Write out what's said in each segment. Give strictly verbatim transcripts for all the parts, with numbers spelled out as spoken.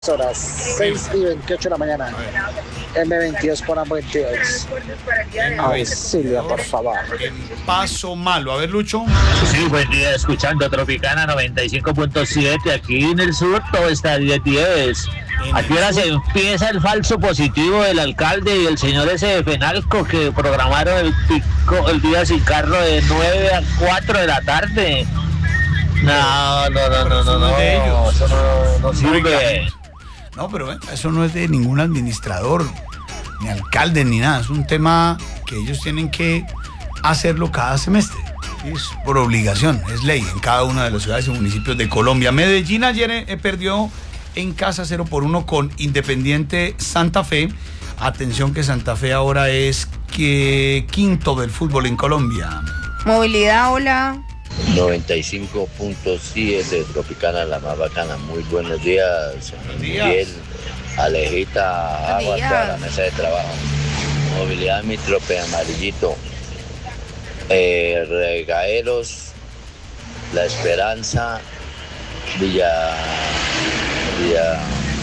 Horas, seis y veintiocho de la mañana. eme veintidós por ambos veintidós. Auxilio, por favor. Paso malo. A ver, Lucho. Sí, buen día, escuchando Tropicana noventa y cinco punto siete. Aquí en el sur todo está diez diez. Aquí ahora se empieza el falso positivo del alcalde y el señor ese de Fenalco que programaron el pico el día sin carro de nueve a cuatro de la tarde. No, no, no, no, no, no, eso no, no sirve. No, pero eh, eso no es de ningún administrador, ni alcalde, ni nada. Es un tema que ellos tienen que hacerlo cada semestre. Es por obligación, es ley en cada una de las ciudades y municipios de Colombia. Medellín ayer eh, perdió en casa cero por uno con Independiente Santa Fe. Atención que Santa Fe ahora es que quinto del fútbol en Colombia. Movilidad, hola. noventa y cinco punto siete, Tropicana, la más bacana. Muy buenos días, Miguel, Alejita, Agua, toda la mesa de trabajo. Movilidad Mitrope, Amarillito, eh, Regaeros, La Esperanza, Villa, Villa,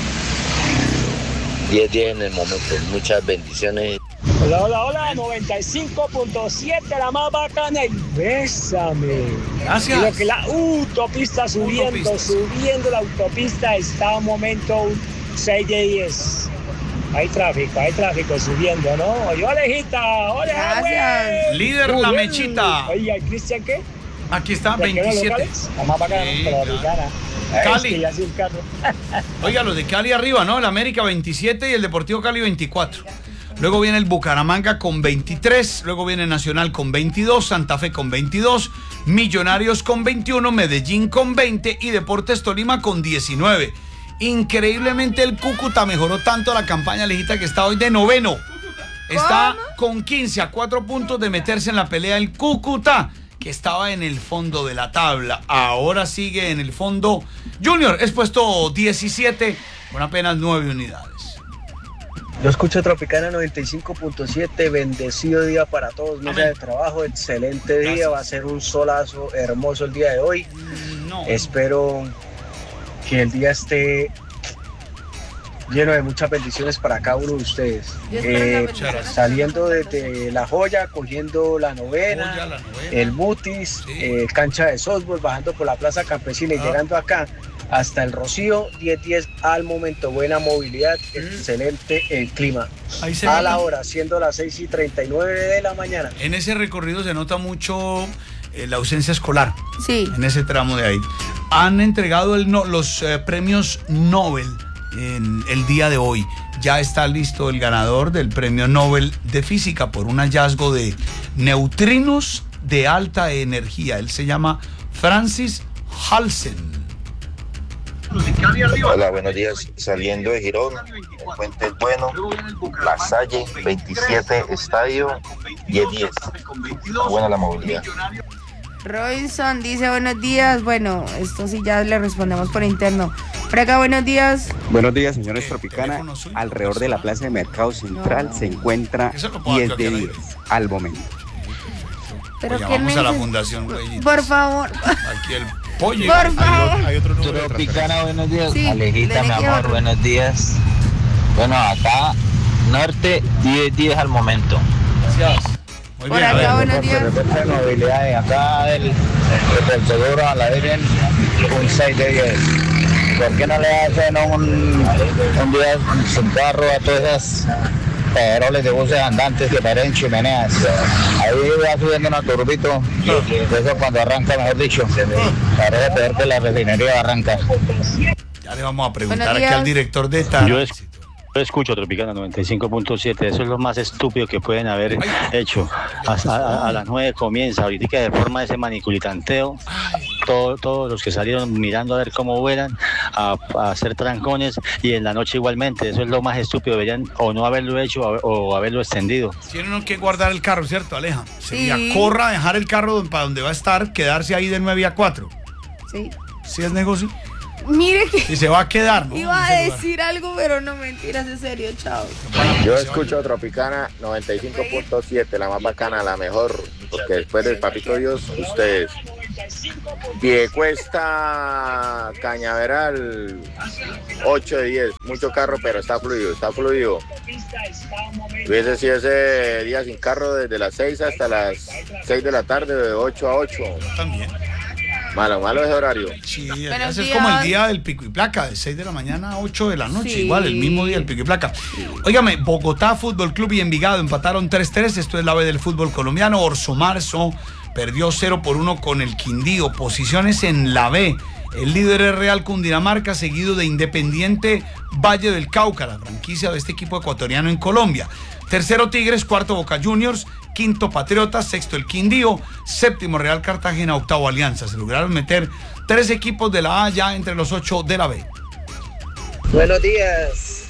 diez diez en el momento. Muchas bendiciones. Hola, hola, hola, noventa y cinco punto siete, la más bacana y bésame. Gracias. Creo que la autopista subiendo, Autopistas. subiendo la autopista está un momento un seis de diez. Hay tráfico, hay tráfico subiendo, ¿no? Oye, Alejita, hola, Gracias. Líder La Mechita. Oiga, ¿Cristian qué? Aquí está, ¿De qué no veintisiete. locales? La más bacana, Sí, pero claro. Tropicana. Cali. Es que ya sin carro. Oiga, los de Cali arriba, ¿no? El América veintisiete y el Deportivo Cali veinticuatro. Luego viene el Bucaramanga con veintitrés, luego viene Nacional con veintidós, Santa Fe con veintidós, Millonarios con veintiuno, Medellín con veinte y Deportes Tolima con diecinueve. Increíblemente el Cúcuta mejoró tanto la campaña, Alejita, que está hoy de noveno. Está con quince a cuatro puntos de meterse en la pelea el Cúcuta, que estaba en el fondo de la tabla. Ahora sigue en el fondo. Junior es puesto diecisiete con apenas nueve unidades. Yo escucho Tropicana noventa y cinco punto siete, bendecido día para todos, mesa de trabajo, excelente día, Gracias. va a ser un solazo hermoso el día de hoy. No. Espero que el día esté lleno de muchas bendiciones para cada uno de ustedes. Yo espero Eh, la bendición. saliendo desde La Joya, cogiendo la novena, Joya, la novena. el Mutis, Sí. eh, cancha de softball, bajando por la Plaza Campesina y Ah. llegando acá hasta el Rocío, diez diez al momento, buena movilidad, excelente el clima. Ahí se A la nota. hora, siendo las seis y treinta y nueve de la mañana. En ese recorrido se nota mucho eh, la ausencia escolar, Sí. en ese tramo de ahí. Han entregado el no- los eh, premios Nobel en el día de hoy. Ya está listo el ganador del premio Nobel de Física por un hallazgo de neutrinos de alta energía. Él se llama Francis Halsen. Hola, buenos días. Saliendo de Girón, el puente es bueno, La Salle, veintisiete, Estadio, diez diez. Buena la movilidad. Robinson dice buenos días. Bueno, esto sí ya le respondemos por interno. Por acá, buenos días. Buenos días, señores Eh, Tropicana. teléfono suyo, Alrededor de la plaza de Mercado Central se encuentra Eso lo puedo diez hacer de aquí al diez al momento. Pero Pues ¿qué llamamos a la neces- Fundación Güey. Por favor. Aquí el pollo. Por favor. Hay otro número de Tropicana, buenos días. Sí, Alejita, dele mi que amor, otro. buenos días. Bueno, acá, norte, diez diez al momento. Gracias. Muy Por bien, a acá, ver. buenos días. de movilidad de acá del, del seguro a la Virgen, un seis de diez. ¿Por qué no le hacen un, un día sin carro a todas esas pedroles de buses andantes que parecen chimeneas? Ahí va subiendo un turbito, de eso cuando arranca, mejor dicho, parece peor que la refinería de Barrancas. Ya le vamos a preguntar Buenos aquí días. al director de esta. Yo es- Yo escucho Tropicana noventa y cinco punto siete, eso es lo más estúpido que pueden haber hecho. A, a- a las nueve comienza, ahorita de forma de ese maniculitanteo, todo- todos los que salieron mirando a ver cómo vuelan, a, a hacer trancones, y en la noche igualmente, eso es lo más estúpido, deberían o no haberlo hecho o, o haberlo extendido. Tiene uno que guardar el carro, ¿cierto, Aleja? Sería Sí. corra, dejar el carro para donde va a estar, quedarse ahí de nueve a cuatro. Sí. ¿Sí es negocio? Mire que Y se va a quedar, ¿no? iba a En ese lugar. decir algo, pero no mentiras, en serio, chao. Yo escucho Tropicana noventa y cinco punto siete, la más bacana, la mejor, porque después del Papito Dios, ustedes. Piedecuesta, Cañaveral, ocho de diez. Mucho carro, pero está fluido, está fluido. Hubiese sido ese día sin carro desde las seis hasta las seis de la tarde, de ocho a ocho. También. Malo, malo ese horario. Sí, ese es como el día del pico y placa, de seis de la mañana a ocho de la noche, Sí. igual, el mismo día del pico y placa. Óigame, Bogotá Fútbol Club y Envigado empataron tres tres, esto es la B del fútbol colombiano. Orso Marzo perdió cero por uno con el Quindío. Posiciones en la B. El líder es Real Cundinamarca, seguido de Independiente Valle del Cauca, la franquicia de este equipo ecuatoriano en Colombia. Tercero Tigres, cuarto Boca Juniors, quinto Patriotas, sexto el Quindío, séptimo Real Cartagena, octavo Alianza. Se lograron meter tres equipos de la A ya entre los ocho de la B. Buenos días.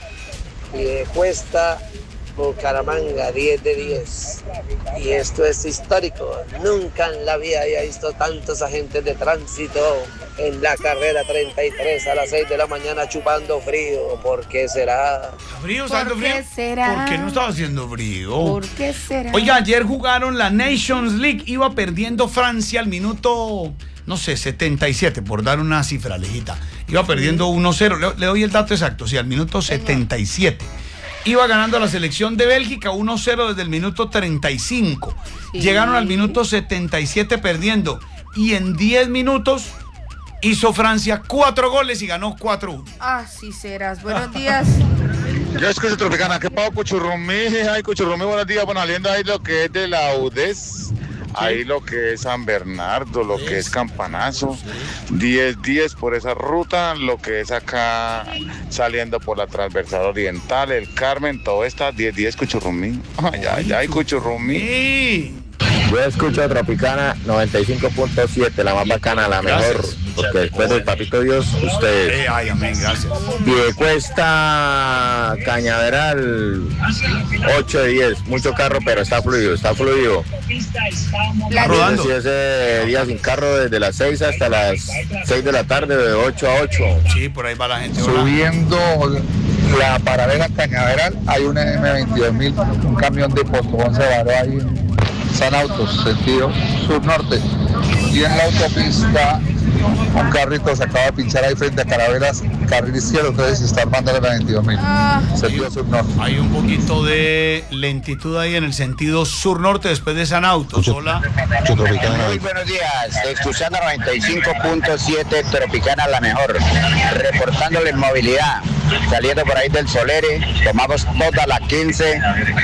Piedecuesta, Bucaramanga, diez de diez. Y esto es histórico. Nunca en la vida había visto tantos agentes de tránsito en la carrera treinta y tres a las seis de la mañana chupando frío. ¿Por qué será? ¿Frío? ¿Por ¿Haciendo frío? qué será? ¿Por qué no estaba haciendo frío? ¿Por qué será? Oiga, ayer jugaron la Nations League. Iba perdiendo Francia al minuto, no sé, setenta y siete, por dar una cifra lejita. Iba perdiendo uno cero. Le, le doy el dato exacto, sí, al minuto setenta y siete. Iba ganando la selección de Bélgica uno cero desde el minuto treinta y cinco. Sí. Llegaron al minuto setenta y siete perdiendo. Y en diez minutos hizo Francia cuatro goles y ganó cuatro uno. Ah, sí serás. Buenos días. Yo escucho Tropicana, ¿qué pago Cuchurrumí? Ay, Cuchurrumí, buenos días. Bueno, saliendo ahí lo que es de la U D E S, ahí lo que es San Bernardo, lo que es Campanazo, diez diez por esa ruta, lo que es acá saliendo por la transversal oriental, el Carmen, todo está diez diez Cuchurrumí. Ay, ay, ay, Cuchurrumí. Yo escucho a Tropicana noventa y cinco punto siete, la más bacana, la mejor. Gracias. Porque después del Papito Dios, ustedes. Eh, ay, amén, gracias. Piedecuesta, Cañaveral, ocho de diez. Mucho carro, pero está fluido, está fluido. La- rodando. Si ese día sin carro desde las seis hasta las seis de la tarde, de ocho a ocho. Sí, por ahí va la gente. Hola. Subiendo la paralela Cañaveral, hay una M veintidós mil, un camión de Postobón se varó ahí en San Autos, sentido sur-norte. Y en la autopista, un carrito se acaba de pinchar ahí frente a Caraveras, carril izquierdo, entonces se está armando la veintidós mil, Ah, sentido sur-norte. Hay un poquito de lentitud ahí en el sentido sur-norte después de San Autos. Hola. Muy buenos días, escuchando noventa y cinco punto siete, Tropicana la mejor, reportándole movilidad, saliendo por ahí del Solere, tomamos toda la quince,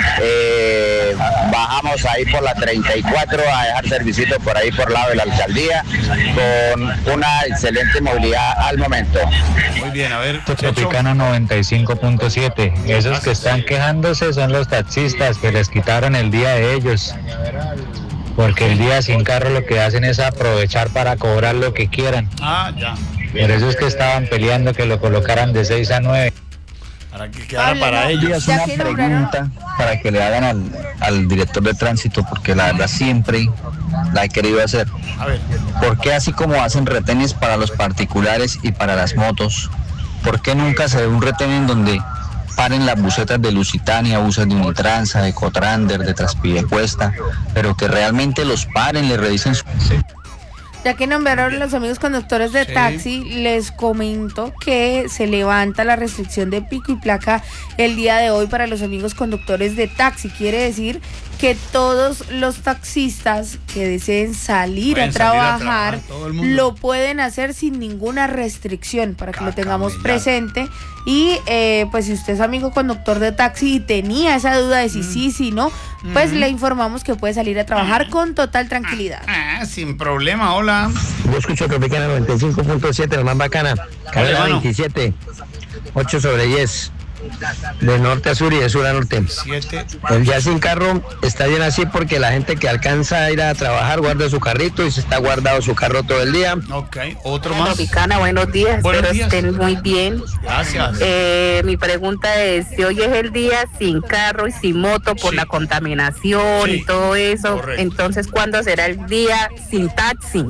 eh, bajamos ahí por la treinta y cuatro a dejar servicito por ahí por lado de la alcaldía, con una excelente movilidad al momento. Muy bien, a ver. Tropicana noventa y cinco punto siete. Esos que están quejándose son los taxistas que les quitaron el día de ellos. Porque el día sin carro lo que hacen es aprovechar para cobrar lo que quieran. Ah, ya. Por eso es que estaban peleando que lo colocaran de seis a nueve. Para que quedara Pablo, para no, ellos. ya que nombraron- para que le hagan al, al director de tránsito, porque la verdad siempre la he querido hacer. A ver. ¿Por qué así como hacen retenes para los particulares y para las motos? ¿Por qué nunca se ve un retén en donde paren las busetas de Lusitania, buses de Unitransa, de Cotrander, de Transpiedecuesta, pero que realmente los paren, les revisen su... Ya que nombraron los amigos conductores de Sí. taxi, les comento que se levanta la restricción de pico y placa el día de hoy para los amigos conductores de taxi. Quiere decir que todos los taxistas que deseen salir, Pueden a, salir a trabajar, trabajar, todo el mundo. lo pueden hacer sin ninguna restricción para que lo tengamos Cacamellar. presente. Y eh, pues si usted es amigo conductor de taxi y tenía esa duda de si Mm. sí, si no, pues le informamos que puede salir a trabajar con total tranquilidad. Ah, sin problema, hola. Yo escucho Tropicana noventa y cinco punto siete, la más bacana. Carrera hermano. veintisiete, ocho sobre diez. De norte a sur y de sur a norte. Siete. El día sin carro está bien así porque la gente que alcanza a ir a trabajar guarda su carrito y se está guardado su carro todo el día. Ok, otro más. Tropicana, buenos días, Buenos espero días. estén muy bien. Gracias. Eh, mi pregunta es, si hoy es el día sin carro y sin moto por Sí. la contaminación Sí, y todo eso, correcto. entonces ¿cuándo será el día sin taxi?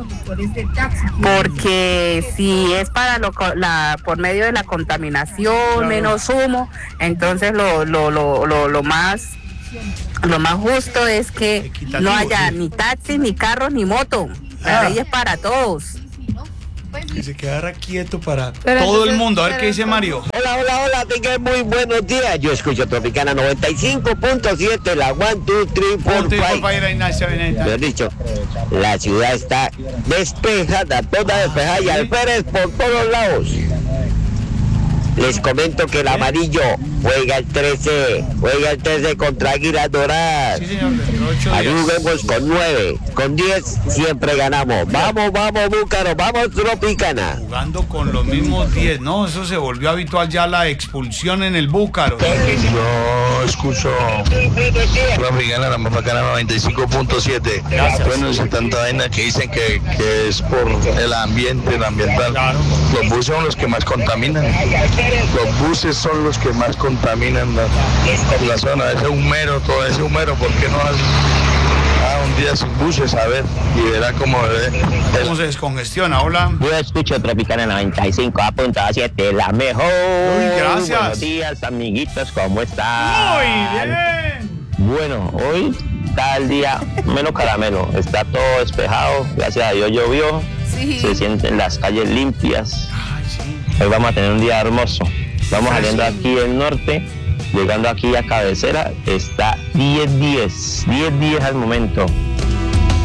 Porque si es para lo, co- la por medio de la contaminación, Claro. menos humo, entonces lo lo, lo, lo, lo más lo más justo es que Equitativo, no haya sí. ni taxi, ni carro, ni moto. La ley es para todos. Que se quedara quieto para Pero todo entonces, el mundo. A ver pero qué dice Mario. Hola, hola, hola, tengan muy buenos días. Yo escucho Tropicana noventa y cinco punto siete, la one, two, three, four, five. Mejor dicho, la ciudad está despejada, toda despejada y alférez por todos lados. Les comento que el amarillo juega el trece, juega el trece contra Águilas Doradas. Sí, señor, dentro de ocho días. Ayudemos con nueve, con diez siempre ganamos. Vamos, vamos, Búcaro, vamos, Tropicana. Jugando con los mismos diez, ¿no? Eso se volvió habitual ya, la expulsión en el Búcaro. Yo escucho Tropicana, la más bacana noventa y cinco punto siete. Bueno, sin tanta vaina que dicen que, que es por el ambiente, el ambiental. Los buses son los que más contaminan. Los buses son los que más contaminan la, la zona. Ese humero, todo ese humero, ¿por qué no hacen ah, un día sin buses? A ver, y verá cómo, eh, ¿Cómo se descongestiona? Hola. Yo escucho Tropicana noventa y cinco punto siete, la mejor. Uy, gracias. Buenos días, amiguitos, ¿cómo están? Muy bien. Bueno, hoy está el día menos caramelo, está todo despejado, gracias a Dios llovió, Sí. se sienten las calles limpias. Ay, sí. Hoy vamos a tener un día hermoso. Vamos saliendo aquí del norte, llegando aquí a cabecera, está diez diez, diez diez al momento.